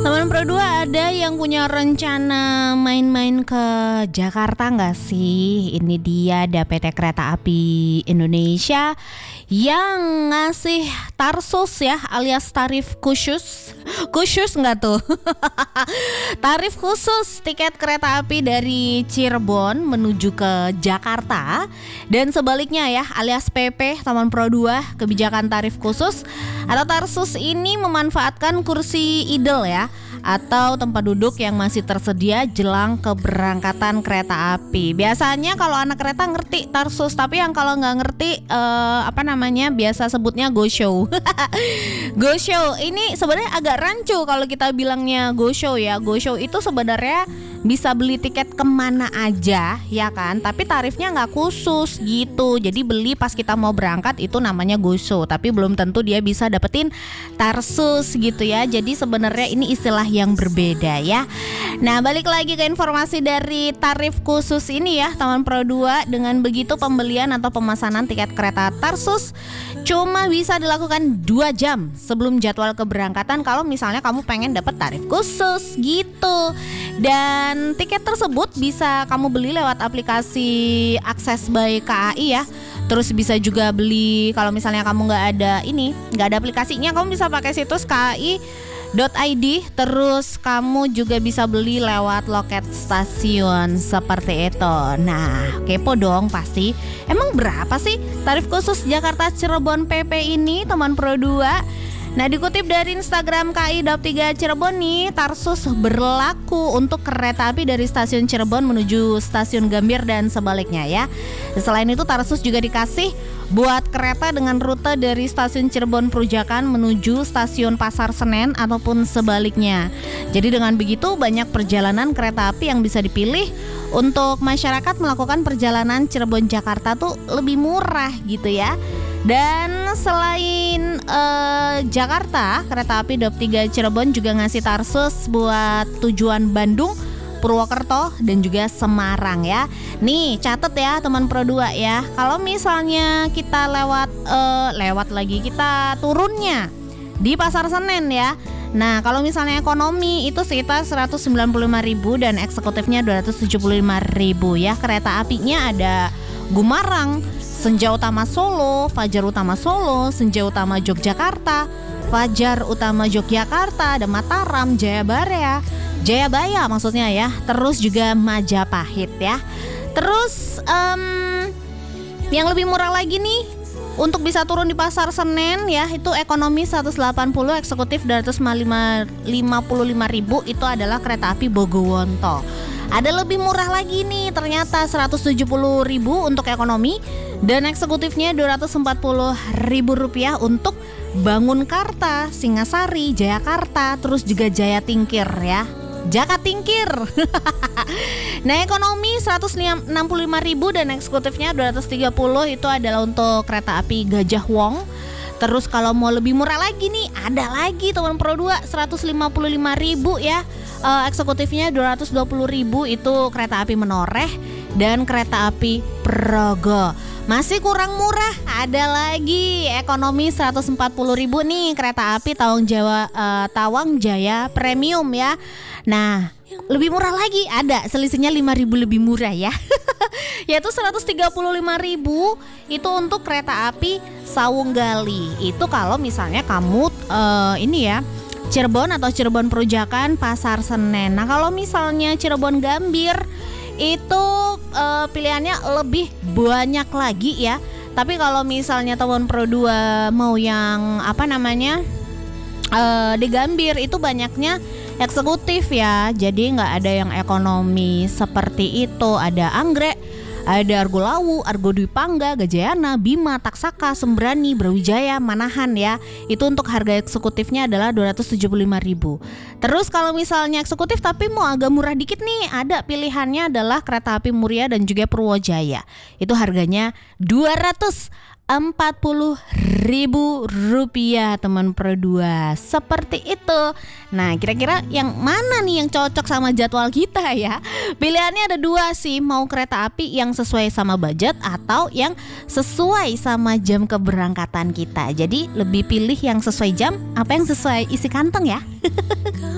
Teman Pro 2 ada yang punya rencana main-main ke Jakarta nggak sih? Ini dia ada PT Kereta Api Indonesia yang ngasih tarsus ya, alias tarif khusus. Khusus nggak tuh? Tarif khusus tiket kereta api dari Cirebon menuju ke Jakarta dan sebaliknya ya, alias PP Taman Pro 2. Kebijakan tarif khusus atau tarsus ini memanfaatkan kursi idle ya, atau tempat duduk yang masih tersedia jelang keberangkatan kereta api. Biasanya kalau anak kereta ngerti tarsus, tapi yang kalau nggak ngerti biasa sebutnya go show. Go show ini sebenarnya agak rancu kalau kita bilangnya go show ya. Go show itu sebenarnya bisa beli tiket kemana aja ya kan, tapi tarifnya nggak khusus gitu. Jadi beli pas kita mau berangkat itu namanya go show, tapi belum tentu dia bisa dapetin tarsus gitu ya. Jadi sebenarnya ini istilah yang berbeda ya. Nah, balik lagi ke informasi dari tarif khusus ini ya, Taman Pro 2. Dengan begitu pembelian atau pemesanan tiket kereta tarsus cuma bisa dilakukan 2 jam sebelum jadwal keberangkatan kalau misalnya kamu pengen dapat tarif khusus gitu. Dan tiket tersebut bisa kamu beli lewat aplikasi Akses by KAI ya. Terus bisa juga beli kalau misalnya kamu nggak ada aplikasinya, kamu bisa pakai situs KAI.id. Terus kamu juga bisa beli lewat loket stasiun seperti itu. Nah, kepo dong pasti. Emang berapa sih tarif khusus Jakarta Cirebon PP ini, Taman Pro 2? Nah, dikutip dari Instagram KAI Daup 3 Cirebon nih, tarsus berlaku untuk kereta api dari stasiun Cirebon menuju stasiun Gambir dan sebaliknya ya. Selain itu tarsus juga dikasih buat kereta dengan rute dari stasiun Cirebon Perujakan menuju stasiun Pasar Senen ataupun sebaliknya. Jadi dengan begitu banyak perjalanan kereta api yang bisa dipilih untuk masyarakat melakukan perjalanan Cirebon Jakarta tuh lebih murah gitu ya. Dan selain Jakarta, Kereta Api Daup 3 Cirebon juga ngasih tarsus buat tujuan Bandung, Purwokerto dan juga Semarang ya. Nih catat ya teman Pro 2 ya. Kalau misalnya kita kita turunnya di Pasar Senen ya. Nah, kalau misalnya ekonomi itu sekitar 195.000 dan eksekutifnya 275.000 ya. Kereta apinya ada Gumarang, Senja Utama Solo, Fajar Utama Solo, Senja Utama Yogyakarta, Fajar Utama Yogyakarta, ada Mataram, Jayabaya maksudnya ya. Terus juga Majapahit ya. Terus yang lebih murah lagi nih, untuk bisa turun di Pasar Senen ya, itu ekonomi 180, eksekutif 255.000 itu adalah kereta api Bogowonto. Ada lebih murah lagi nih, ternyata 170.000 untuk ekonomi dan eksekutifnya 240.000 rupiah untuk Bangunkarta, Singasari, Jayakarta, terus juga Jaya Tingkir ya. Jaka Tingkir. Nah, ekonomi 165.000 dan eksekutifnya 230 itu adalah untuk kereta api Gajah Wong. Terus kalau mau lebih murah lagi nih, ada lagi teman Pro 2 155.000 ya. Eksekutifnya 220.000 itu kereta api Menoreh dan kereta api Progo. Masih kurang murah, ada lagi ekonomi 140.000 nih kereta api Tawang Jaya Premium ya. Nah, lebih murah lagi, ada selisihnya 5.000 lebih murah ya. Yaitu 135.000 itu untuk kereta api Sawunggali. Itu kalau misalnya kamu Cirebon atau Cirebon Perujakan Pasar Senen. Nah, kalau misalnya Cirebon Gambir itu pilihannya lebih banyak lagi ya. Tapi kalau misalnya Taman Pro 2 mau yang di Gambir itu banyaknya eksekutif ya. Jadi nggak ada yang ekonomi seperti itu. Ada Anggrek, ada Argo Lawu, Argo Dwi Pangga, Gajayana, Bima, Taksaka, Sembrani, Brawijaya, Manahan ya. Itu untuk harga eksekutifnya adalah 275.000. Terus kalau misalnya eksekutif tapi mau agak murah dikit nih, ada pilihannya adalah kereta api Muria dan juga Purwojaya. Itu harganya 240.000 rupiah teman Pro 2. Seperti itu. Nah, kira-kira yang mana nih yang cocok sama jadwal kita ya? Pilihannya ada 2 sih, mau kereta api yang sesuai sama budget atau yang sesuai sama jam keberangkatan kita. Jadi lebih pilih yang sesuai jam, apa yang sesuai isi kantong ya.